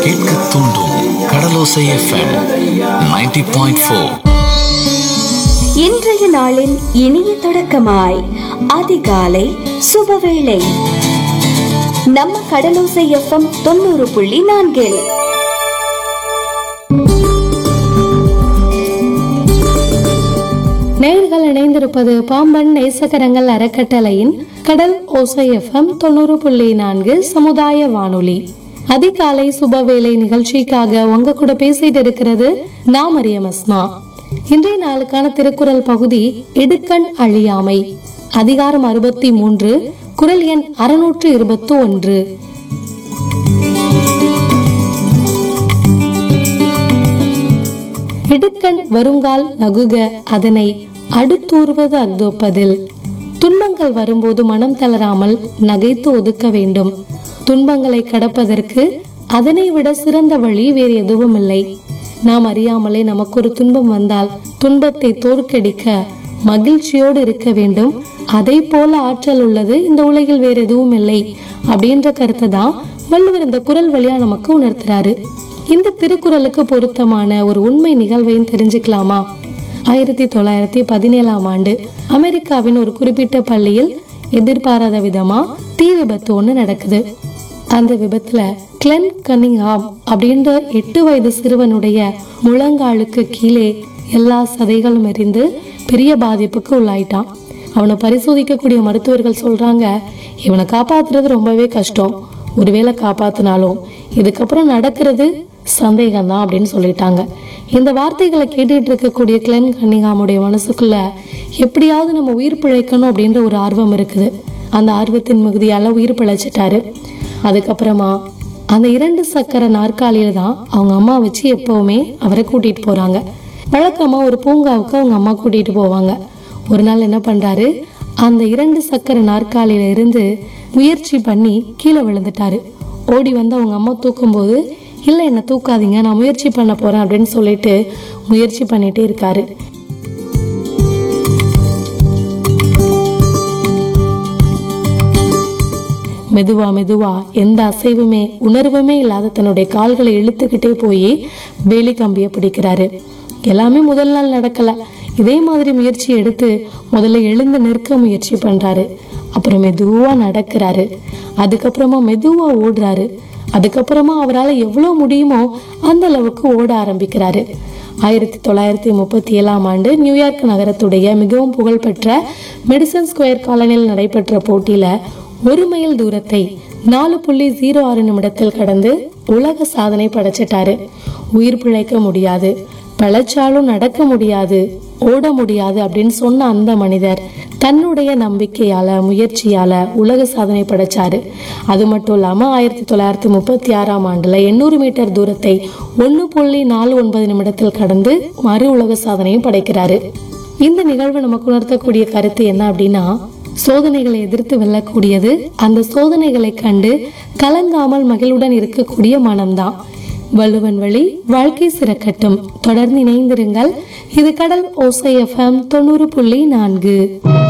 கேட்க தூண்டும் கடலோசை எஃப்எம் 90.4. இன்றைய நாளின் இனிய தொடக்கமாய் அதிகாலை சுபவேளை நம்ம கடலோசை எஃப்எம் 90.4. நேயர்கள் இணைந்திருப்பது பாம்பன் நேசகரங்கள் அறக்கட்டளையின் கடல் ஓசை எஃப்எம் 90.4 சமுதாய வானொலி. அதிகாலை சுபவேளை நிகழ்ச்சிக்காக உங்க கூட பேசிட்டு இருக்கிறது நான் மரியம் அஸ்மா. இன்றைய நாளுக்கான திருக்குறள் பகுதி இடுக்கண் அழியாமை, அதிகாரம் 63, குறள் எண் 621. இடுக்கண் வருங்கால் நகுக அதனை அடுத்தூர்வது அக்தோப்பதில். துன்பங்கள் வரும்போது மனம் தளராமல் நகைத்து ஒதுக்க வேண்டும். துன்பங்களை கடப்பதற்கு அதனை விட சிறந்த வழி வேறு எதுவும் இல்லை. நாம் அறியாமலே நமக்கு ஒரு துன்பம் வந்தால் துன்பத்தை தோற்கடிக்க மகிழ்ச்சியோடு இருக்க வேண்டும். அதை போல ஆற்றல் உள்ளது இந்த உலகில் வேற எதுவும் இல்லை அப்படின்ற கருத்தை தான் வள்ளுவர் இந்த குறள் வழியா நமக்கு உணர்த்துறாரு. இந்த திருக்குறளுக்கு பொருத்தமான ஒரு உண்மை நிகழ்வையும் தெரிஞ்சுக்கலாமா? 1917ஆம் ஆண்டு அமெரிக்காவின் ஒரு குறிப்பிட்ட பள்ளியில் எதிர்பாராத விதமா தீ விபத்து ஒண்ணு நடக்குது. அந்த விபத்துல கிளென் கன்னிங்ஹாம் அப்படின்ற 8 வயது சிறுவனுடைய முழங்காலுக்கு கீழே எல்லா சதைகளும் எரிந்து பெரிய பாதிப்புக்கு உள்ளாயிட்டான். அவனை பரிசோதிக்கக்கூடிய மருத்துவர்கள் சொல்றாங்க, இவனை காப்பாத்துறது ரொம்பவே கஷ்டம், ஒருவேளை காப்பாத்தினாலும் இதுக்கப்புறம் நடக்கிறது சந்தேகம்தான் அப்படின்னு சொல்லிட்டாங்க. இந்த வார்த்தைகளை கேட்டுட்டு இருக்கக்கூடிய கிளென் கன்னிங்ஹாமுடைய மனசுக்குள்ள எப்படியாவது நம்ம உயிர் பிழைக்கணும் அப்படின்ற ஒரு ஆர்வம் இருக்குது. அந்த ஆர்வத்தின் மிகுதியால உயிர் பிழைச்சிட்டாரு. அதுக்கப்புறமா அந்த 2 சக்கர நாற்காலியில தான் அவங்க அம்மா வச்சு எப்பவுமே அவரை கூட்டிட்டு போறாங்க. வழக்கமா ஒரு பூங்காவுக்கு அவங்க அம்மா கூட்டிட்டு போவாங்க. ஒரு நாள் என்ன பண்றாரு, அந்த 2 சக்கர நாற்காலியில இருந்து முயற்சி பண்ணி கீழே விழுந்துட்டாரு. ஓடி வந்து அவங்க அம்மா தூக்கும் போது, இல்லை என்ன தூக்காதீங்க, நான் முயற்சி பண்ண போறேன் அப்படின்னு சொல்லிட்டு முயற்சி பண்ணிட்டே இருக்காரு. மெதுவா மெதுவா எந்த அசைவுமே உணர்வுமே இல்லாத தன்னுடைய கால்களை இழுத்துக்கிட்டே போய் வேலி கம்பிய பிடிக்கிறாரு. எல்லாமே முதல் நாள் நடக்கல. இதே மாதிரி முயற்சி எடுத்து முதல்ல எழுந்து நிற்க முயற்சி பண்றாரு. அப்புறம் மெதுவா நடக்கிறாரு. அதுக்கப்புறமா மெதுவா ஓடுறாரு. அதுக்கப்புறமா அவரால் எவ்வளவு முடியுமோ அந்த அளவுக்கு ஓட ஆரம்பிக்கிறாரு. 1937ஆம் ஆண்டு நியூயார்க் நகரத்துடைய மிகவும் புகழ்பெற்ற மெடிசன் ஸ்கொயர் காலனியில் நடைபெற்ற போட்டியில 1 மைல் தூரத்தை 4.06 நிமிடத்தில் கடந்து உலக சாதனை படைச்சிட்டாரு. உயிர் பிழைக்க முடியாது, பிழைச்சாலும் நடக்க முடியாது, ஓட முடியாது அப்படின்னு சொன்ன அந்த மனிதர் தன்னுடைய நம்பிக்கையால முயற்சியால உலக சாதனை படைச்சாரு. அது மட்டும் இல்லாம 1936ஆம் ஆண்டுல 800 மீட்டர் தூரத்தை 1.49 நிமிடத்தில் கடந்து மறு உலக சாதனையும் படைக்கிறாரு. இந்த நிகழ்வு நமக்கு உணர்த்தக்கூடிய கருத்து என்ன அப்படின்னா, சோதனைகளை எதிர்த்து வெல்லக்கூடியது அந்த சோதனைகளை கண்டு கலங்காமல் மகிழ்வுடன் இருக்கக்கூடிய மனம்தான். வள்ளுவன் வழி வாழ்க்கை சிறக்கட்டும். தொடர்ந்து இணைந்திருங்கள். இது கடல் ஓசை எஃப்எம் 90.4.